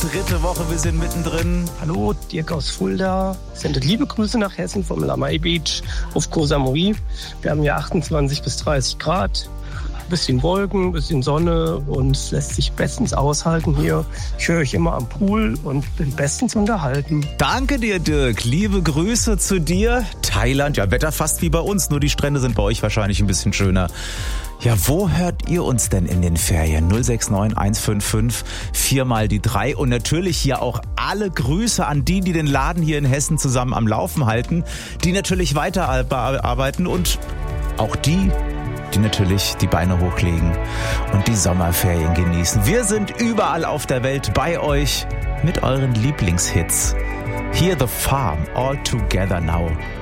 dritte Woche, wir sind mittendrin. Hallo, Dirk aus Fulda. Sendet liebe Grüße nach Hessen vom Lamay Beach auf Koh Samui. Wir haben hier 28 bis 30 Grad. Bisschen Wolken, bisschen Sonne und es lässt sich bestens aushalten hier. Ich höre euch immer am Pool und bin bestens unterhalten. Danke dir, Dirk. Liebe Grüße zu dir. Thailand, ja, Wetter fast wie bei uns, nur die Strände sind bei euch wahrscheinlich ein bisschen schöner. Ja, wo hört ihr uns denn in den Ferien? 069 155 4 mal die 3 und natürlich hier auch alle Grüße an die den Laden hier in Hessen zusammen am Laufen halten, die natürlich weiterarbeiten und auch die natürlich die Beine hochlegen und die Sommerferien genießen. Wir sind überall auf der Welt bei euch mit euren Lieblingshits. Here the Farm, All Together Now.